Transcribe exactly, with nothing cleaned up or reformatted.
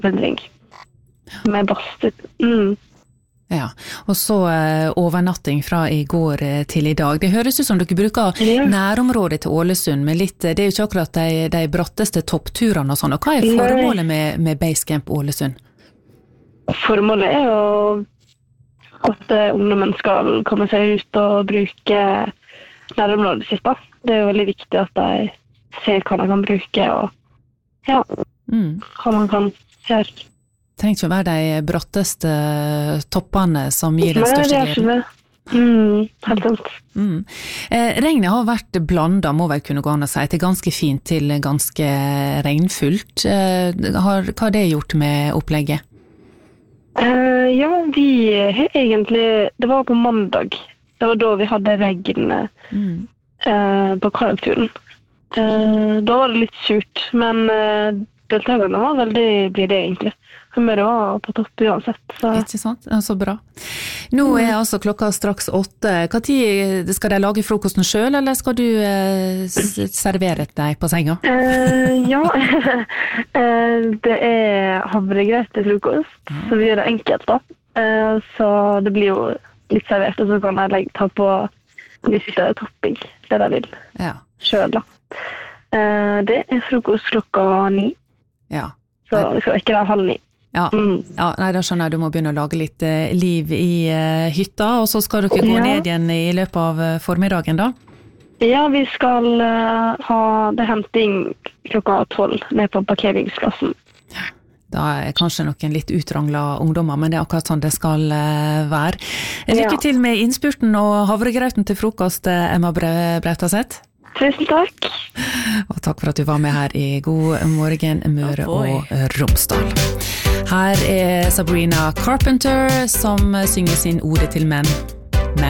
bedring. Med badstue. Mm. Ja, og så uh, overnatting fra i går uh, til i dag. Det høres ut som dere bruker ja. nærområdet til Ålesund, men litt, det er jo ikke akkurat de, de bratteste toppturene og sånn. Og hva er formålet med, med Basecamp Ålesund? Formålet er jo at ungdommen skal komme seg ut og bruke nærområdet sitt. Da. Det er jo veldig viktig at de ser hva de kan bruke, og ja, mm. hva man kan gjøre. Trenger ikke å være de bratteste toppene som gir den største gleden. Mm, helt sant. Mm. Eh, regnet har vært blandet, må vel kunne gå an å si, til ganske fint til ganske regnfullt. Eh, har, hva har det gjort med opplegget? Uh, ja, vi har egentlig, det var på mandag, det var da vi hadde regn mm. uh, på Kajakturen. Uh, da var det litt surt, men uh, deltakerne var veldig blide egentlig. Humøret var på topp uansett. Så. Ikke sant? Så bra. Nå er mm. altså klokka straks åtte. Hva tid skal de lage frokosten selv, eller skal du uh, servere deg på senga? Uh, ja, det er havregrøt til frokost, ja. Så vi gjør det enkelt da. Uh, så det blir jo litt servert, og så kan jeg ta på litt topping, det de vil. Ja. Selv da. Uh, det er frokost klokka ni. Ja. Så vi skal ikke være halv ni. Ja, mm. ja nei, da skjønner jeg du må begynne å lage litt uh, liv i uh, hytta, og så skal dere gå ja. ned igjen i løpet av uh, formiddagen da? Ja, vi skal uh, ha det henting klokka tolv ned på parkeringsplassen. Da er kanskje noen litt utrangla ungdommer, men det er akkurat sånn det skal uh, være. Lykke ja. til med innspurten og havregrauten til frokost, Emma Brautaseth. Tusen takk. Og takk for at du var med her i God morgen Møre oh og Romsdal. Her er Sabrina Carpenter som synger sin ode til menn.